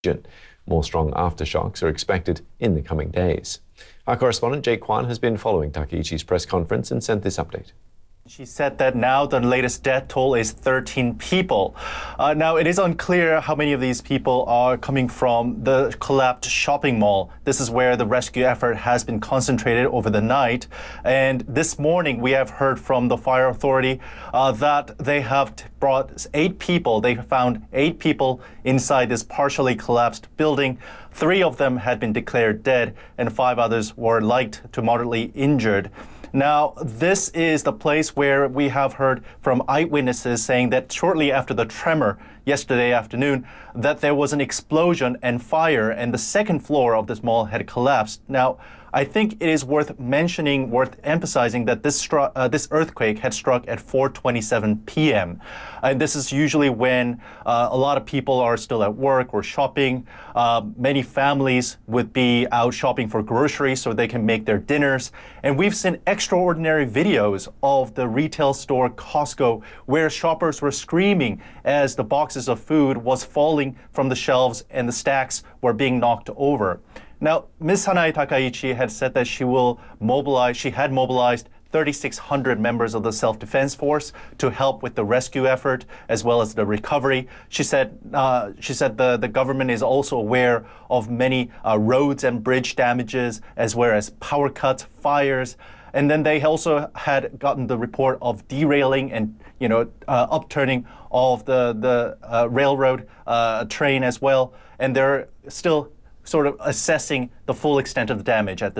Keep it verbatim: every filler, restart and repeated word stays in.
More strong aftershocks are expected in the coming days. Our correspondent Jake Kwan has been following Takaichi's press conference and sent this update. She said that now the latest death toll is thirteen people. Uh, now, it is unclear how many of these people are coming from the collapsed shopping mall. This is where the rescue effort has been concentrated over the night. And this morning, we have heard from the fire authority uh, that they have brought eight people. They found eight people inside this partially collapsed building. Three of them had been declared dead, and five others were light to moderately injured. Now, this is the place where we have heard from eyewitnesses saying that shortly after the tremor yesterday afternoon, that there was an explosion and fire, and the second floor of this mall had collapsed. Now, I think it is worth mentioning, worth emphasizing that this stru- uh, this earthquake had struck at four twenty-seven p m And this is usually when uh, a lot of people are still at work or shopping. Uh, many families would be out shopping for groceries so they can make their dinners. And we've seen extraordinary videos of the retail store Costco where shoppers were screaming as the boxes of food was falling from the shelves and the stacks were being knocked over. Now, Miz Hanae Takaichi had said that she will mobilize, she had mobilized thirty-six hundred members of the self-defense force to help with the rescue effort as well as the recovery. She said uh, she said the, the government is also aware of many uh, roads and bridge damages as well as power cuts, fires. And then they also had gotten the report of derailing and, you know, uh, upturning of the, the uh, railroad uh, train as well. And they're still sort of assessing the full extent of the damage at this